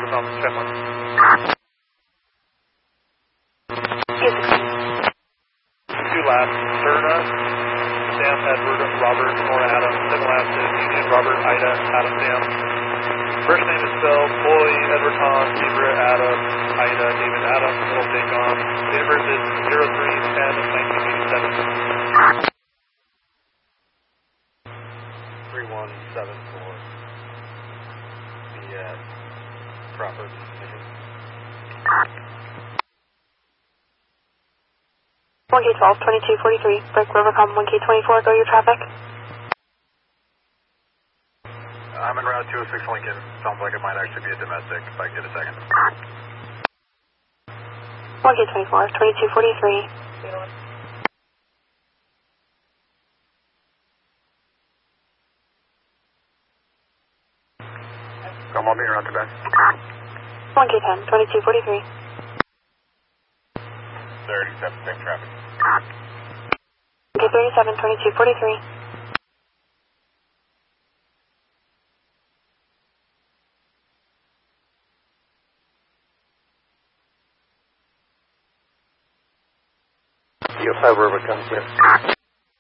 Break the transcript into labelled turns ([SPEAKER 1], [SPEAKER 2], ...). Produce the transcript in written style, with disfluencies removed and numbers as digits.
[SPEAKER 1] Rivercom, check 1. Two last, Serna, Sam, Edward, Robert, Nora, Adam. Second last is Union, Robert, Ida, Adam, Sam. First name is spelled Boy, Edward, Tom, Zebra, Adam, Ida, David, Adam, Little Big On. Date of birth is 03/10/1987. 3174. The proper decision.
[SPEAKER 2] 1K12, 2243, Brick Rivercom, 1K24, go your traffic.
[SPEAKER 1] I'm en route 206 Lincoln. Sounds like it might actually be a domestic, if I can get a second.
[SPEAKER 2] 1K24, 2243.
[SPEAKER 1] Come on, be around to bed.
[SPEAKER 2] 1K10, 2243.
[SPEAKER 1] 37, same traffic.
[SPEAKER 2] K37, 2243.
[SPEAKER 1] You have Rivercom, clear.